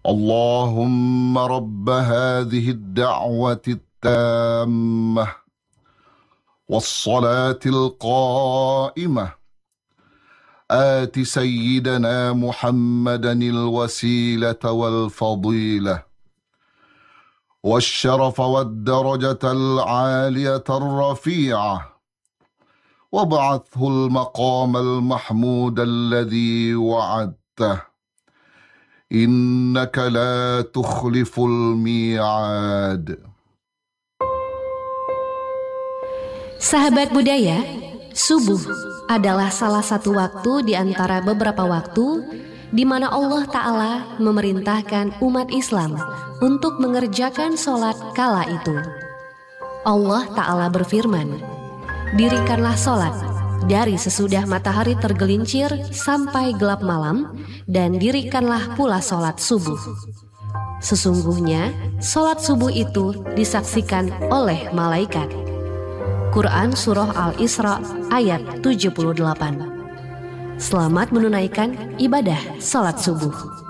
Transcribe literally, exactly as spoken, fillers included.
اللهم رب هذه الدعوة التامة والصلاة القائمة آت سيدنا محمدا الوسيلة والفضيلة والشرف والدرجة العالية الرفيعة وابعثه المقام المحمود الذي وعدته إنك لا تخلف الميعاد. Sahabat budaya, subuh adalah salah satu waktu di antara beberapa waktu di mana Allah Ta'ala memerintahkan umat Islam untuk mengerjakan sholat kala itu. Allah Ta'ala berfirman, "Dirikanlah sholat dari sesudah matahari tergelincir sampai gelap malam, dan dirikanlah pula sholat subuh. Sesungguhnya sholat subuh itu disaksikan oleh malaikat." Quran Surah Al-Isra ayat tujuh puluh delapan. Selamat menunaikan ibadah sholat subuh.